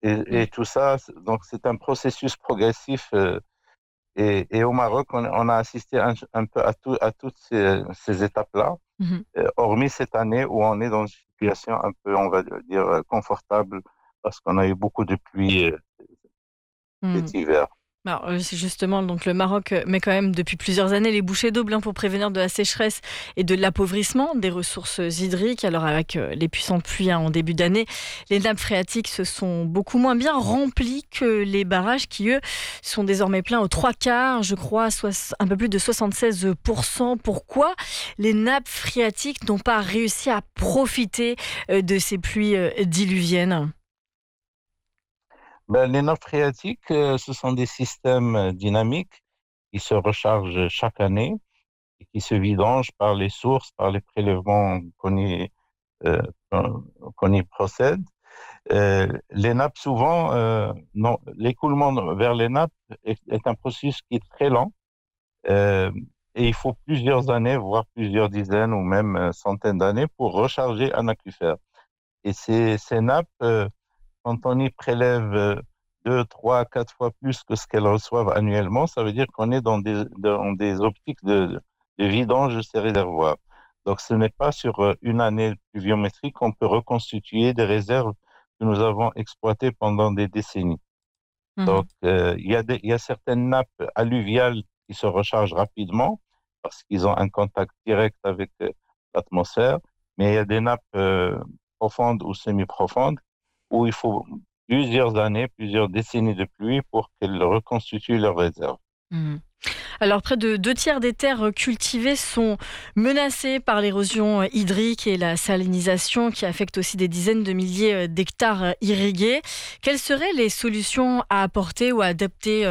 Et tout ça, donc c'est un processus progressif. Et au Maroc, on a assisté un peu à toutes ces étapes-là, Mhm. hormis cette année où on est dans une situation un peu, on va dire, confortable parce qu'on a eu beaucoup de pluie Mhm. cet hiver. Alors, c'est justement donc le Maroc met quand même depuis plusieurs années les bouchées doubles pour prévenir de la sécheresse et de l'appauvrissement des ressources hydriques. Alors avec les puissantes pluies en début d'année, les nappes phréatiques se sont beaucoup moins bien remplies que les barrages qui, eux, sont désormais pleins aux trois quarts, je crois, un peu plus de 76%. Pourquoi les nappes phréatiques n'ont pas réussi à profiter de ces pluies diluviennes? Ben, les nappes phréatiques, ce sont des systèmes dynamiques qui se rechargent chaque année et qui se vidangent par les sources, par les prélèvements euh, qu'on y procède. Les nappes, souvent, non, l'écoulement vers les nappes est un processus qui est très lent, euh, et il faut plusieurs années, voire plusieurs dizaines ou même centaines d'années pour recharger un aquifère. Et ces nappes, quand on y prélève deux, trois, quatre fois plus que ce qu'elles reçoivent annuellement, ça veut dire qu'on est dans des optiques de vidange de ces réservoirs. Donc, ce n'est pas sur une année pluviométrique qu'on peut reconstituer des réserves que nous avons exploitées pendant des décennies. Donc, Mhm. il y a certaines nappes alluviales qui se rechargent rapidement parce qu'ils ont un contact direct avec l'atmosphère, mais il y a des nappes profondes ou semi-profondes où il faut plusieurs années, plusieurs décennies de pluie pour qu'elles reconstituent leurs réserves. Mhm. Alors, près de deux tiers des terres cultivées sont menacées par l'érosion hydrique et la salinisation qui affecte aussi des dizaines de milliers d'hectares irrigués. Quelles seraient les solutions à apporter ou à adapter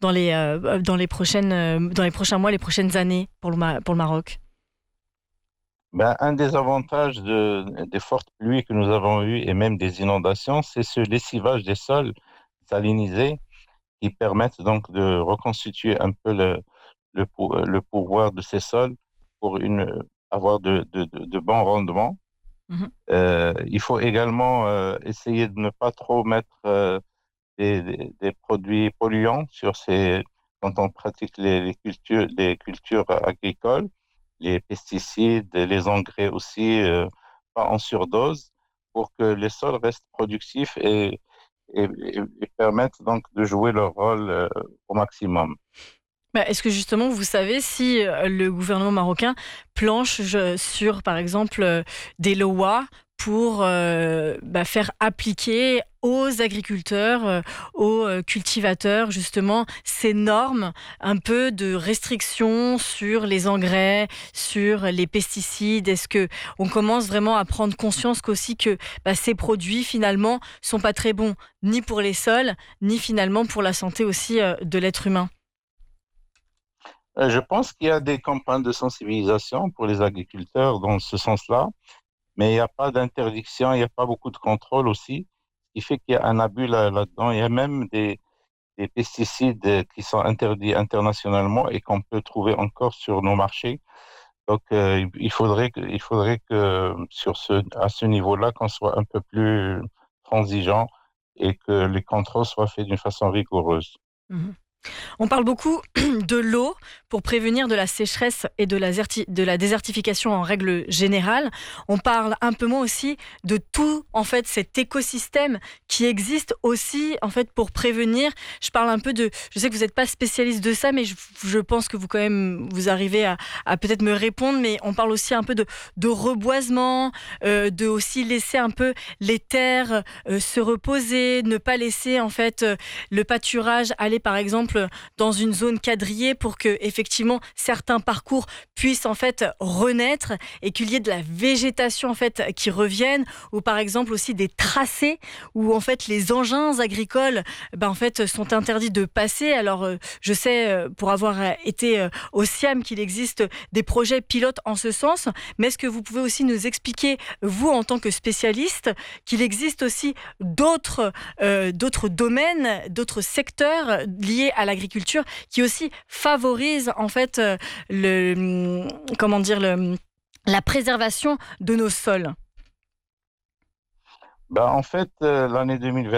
dans les prochains mois, les prochaines années pour le Maroc? Ben, un des avantages des fortes pluies que nous avons eues et même des inondations, c'est ce lessivage des sols salinisés qui permettent donc de reconstituer un peu le pouvoir de ces sols pour avoir de bons rendements. Mhm. Il faut également essayer de ne pas trop mettre des produits polluants quand on pratique les cultures agricoles, les pesticides, les engrais aussi, pas en surdose, pour que les sols restent productifs et permettent donc de jouer leur rôle au maximum. Bah, est-ce que justement vous savez si le gouvernement marocain planche sur, par exemple, des lois pour faire appliquer aux agriculteurs, aux cultivateurs, justement, ces normes un peu de restriction sur les engrais, sur les pesticides? Est-ce que on commence vraiment à prendre conscience qu'aussi que ces produits, finalement, sont pas très bons, ni pour les sols, ni finalement pour la santé aussi de l'être humain? Je pense qu'il y a des campagnes de sensibilisation pour les agriculteurs dans ce sens-là, mais il n'y a pas d'interdiction, il n'y a pas beaucoup de contrôle aussi, ce qui fait qu'il y a un abus là-dedans. Il y a même des pesticides qui sont interdits internationalement et qu'on peut trouver encore sur nos marchés. Donc, il faudrait que à ce niveau-là, qu'on soit un peu plus transigeant et que les contrôles soient faits d'une façon rigoureuse. Mmh. On parle beaucoup de l'eau pour prévenir de la sécheresse et de la désertification en règle générale. On parle un peu moins aussi de tout en fait cet écosystème qui existe aussi en fait pour prévenir. Je parle un peu de. Je sais que vous n'êtes pas spécialiste de ça, mais je pense que vous quand même vous arrivez à peut-être me répondre. Mais on parle aussi un peu de reboisement, de aussi laisser un peu les terres se reposer, ne pas laisser en fait le pâturage aller par exemple dans une zone quadrillée pour que effectivement certains parcours puissent en fait renaître et qu'il y ait de la végétation en fait qui revienne, ou par exemple aussi des tracés où en fait les engins agricoles en fait sont interdits de passer. Alors je sais pour avoir été au SIAM qu'il existe des projets pilotes en ce sens, mais est-ce que vous pouvez aussi nous expliquer, vous en tant que spécialiste, qu'il existe aussi d'autres domaines, d'autres secteurs liés à l'agriculture qui aussi favorisent en fait comment dire la préservation de nos sols? Ben, en fait, l'année 2020